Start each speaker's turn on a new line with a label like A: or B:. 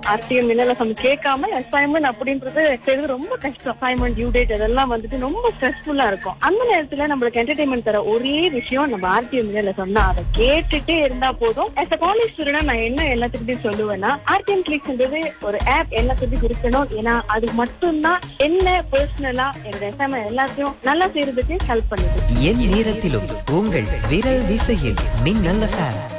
A: RTM மின்னலசம் கேட்காம assignment அப்படின்றது செய்யறது ரொம்ப கஷ்டம். அசைன்மெண்ட் டியூ டேட் அதெல்லாம் வந்துட்டு ரொம்ப ஸ்ட்ரெஸ்ஃபுல்லா இருக்கும். அந்த நேரத்துல நம்மளுக்கு என்டர்டைன்மெண்ட் தர ஒரே விஷயம் நம்ம RTM மின்னலசம் தான். அதை கேட்டுட்டே இருந்தா போதும். as a காலேஜ் ஸ்டூடெண்ட் நான் என்ன எல்லாத்துக்கிட்டையும் சொல்லுவேன்னா, RTM கிளிக்ஸ்ன்றது ஒரு ஆப் எல்லாத்துக்கும் இருக்கணும். ஏன்னா அது மட்டும்தான் என்ன பர்சனலா என்னோட அசைன்மெண்ட் எல்லாத்தையும் நல்லா செய்யறதுக்கு ஹெல்ப் பண்ணுது.
B: என் நேரத்திலும் உங்கள் விரல் விசையில் மின்னல் FM.